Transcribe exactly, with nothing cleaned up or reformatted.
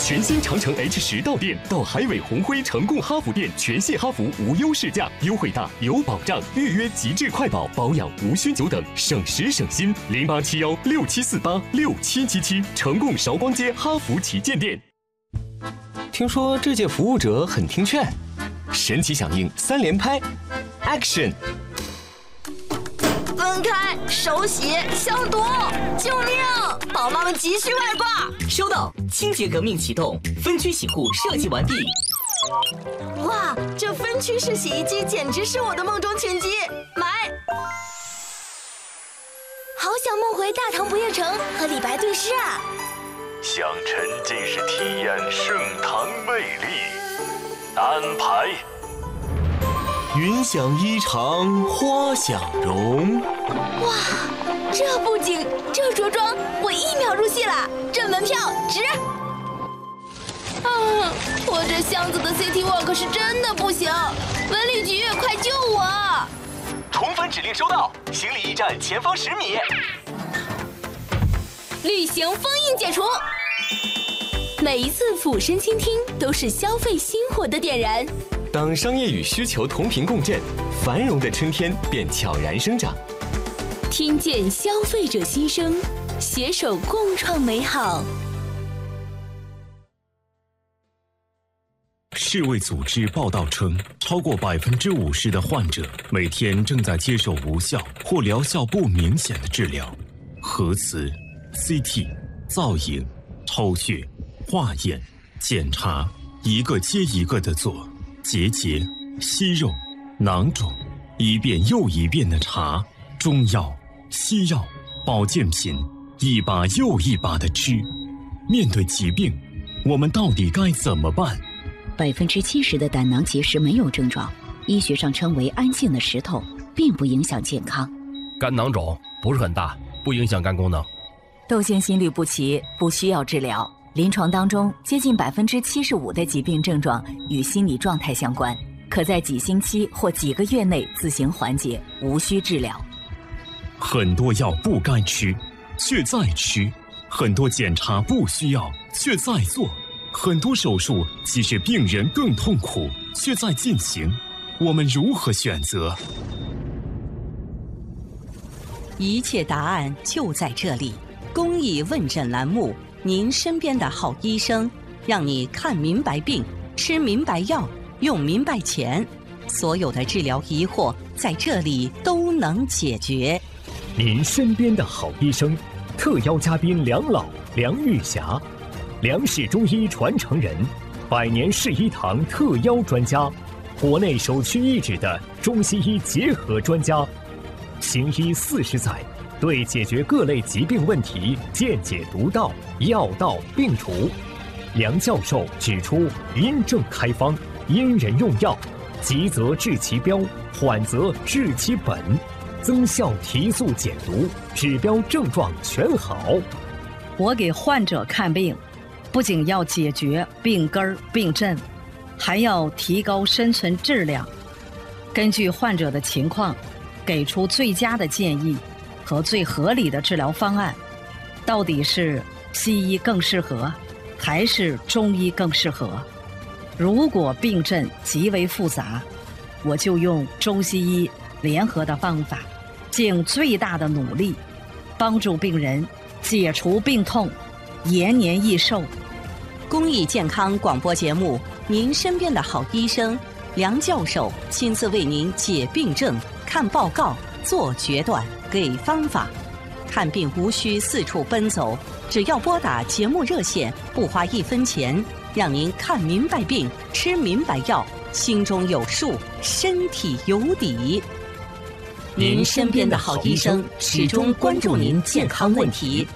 全新长城 H 十到店，到海伟宏辉成贡哈弗店全系哈弗无忧试驾，优惠大有保障，预约极致快保，保养无需久等，省时省心。零八七幺六七四八六七七七，成贡韶光街哈弗旗舰店。听说这届服务者很听劝，神奇响应三连拍 ，Action！ 分开，手洗，消毒！救命！宝妈们急需外挂。 收到，清洁革命启动，分区洗护设计完毕。 哇，这分区式洗衣机简直是我的梦中情机，买！好想梦回大唐不夜城和李白对诗啊！ 想沉浸式体验盛唐魅力，安排。 云想衣裳花想容。 哇，这布景，这着装，我一秒入戏了，这门票值！啊，我这箱子的 City Walk 是真的不行，文旅局快救我！ 重返指令收到，行李驿站前方十米。 旅行封印解除。每一次俯身倾听，都是消费心火的点燃。 当商业与需求同频共振，繁荣的春天便悄然生长。 听见消费者心声，携手共创美好。 世卫组织报道称，超过百分之五十的患者每天正在接受无效或疗效不明显的治疗。核磁、C T、造影、抽血、化验、检查，一个接一个的做。结节、息肉、囊肿，一遍又一遍的查，中药、西药、保健品，一把又一把的吃。面对疾病，我们到底该怎么办？ 百分之七十的胆囊结石没有症状，医学上称为安静的石头，并不影响健康。 肝囊肿不是很大，不影响肝功能。 窦腺心律不齐不需要治疗。临床当中，接近百分之七十五的疾病症状与心理状态相关，可在几星期或几个月内自行缓解，无需治疗。 很多药不该吃，却在吃；很多检查不需要，却在做；很多手术其实病人更痛苦，却在进行。我们如何选择？ 一切答案就在这里。公益问诊栏目，您身边的好医生，让你看明白病，吃明白药，用明白钱，所有的治疗疑惑在这里都能解决。 您身边的好医生，特邀嘉宾梁老、梁玉霞，梁氏中医传承人，百年世医堂特邀专家，国内首屈一指的中西医结合专家，行医四十载。对解决各类疾病问题见解独到，药到病除。梁教授指出，因症开方，因人用药，急则治其标，缓则治其本，增效提速减毒，指标症状全好。 我给患者看病，不仅要解决病根儿病症，还要提高生存质量，根据患者的情况，给出最佳的建议和最合理的治疗方案。到底是西医更适合，还是中医更适合？如果病症极为复杂，我就用中西医联合的方法，尽最大的努力，帮助病人解除病痛，延年益寿。 公益健康广播节目，您身边的好医生梁教授亲自为您解病症、看报告、做决断、给方法。看病无需四处奔走，只要拨打节目热线，不花一分钱，让您看明白病，吃明白药，心中有数，身体有底。您身边的好医生始终关注您健康问题，